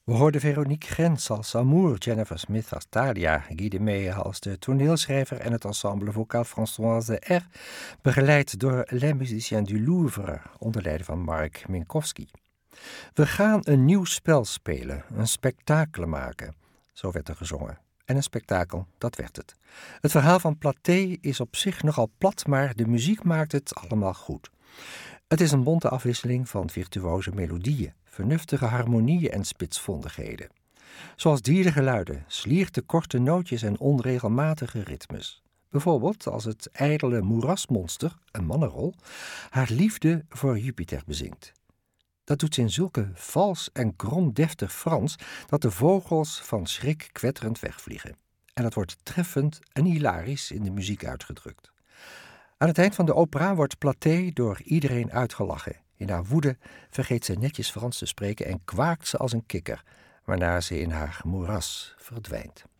We hoorden Veronique Grens als Amour, Jennifer Smith als Thalia, Guy de Meije als de toneelschrijver en het ensemble vocaal Françoise R., begeleid door Les Musiciens du Louvre, onder leiding van Mark Minkowski. We gaan een nieuw spel spelen, een spektakel maken, zo werd er gezongen. En een spektakel, dat werd het. Het verhaal van Platté is op zich nogal plat, maar de muziek maakt het allemaal goed. Het is een bonte afwisseling van virtuoze melodieën, vernuftige harmonieën en spitsvondigheden. Zoals dierengeluiden, slierte korte nootjes en onregelmatige ritmes. Bijvoorbeeld als het ijdele moerasmonster, een mannenrol, haar liefde voor Jupiter bezingt. Dat doet ze in zulke vals en kromdeftig Frans dat de vogels van schrik kwetterend wegvliegen. En dat wordt treffend en hilarisch in de muziek uitgedrukt. Aan het eind van de opera wordt Platté door iedereen uitgelachen. In haar woede vergeet ze netjes Frans te spreken en kwaakt ze als een kikker, waarna ze in haar moeras verdwijnt.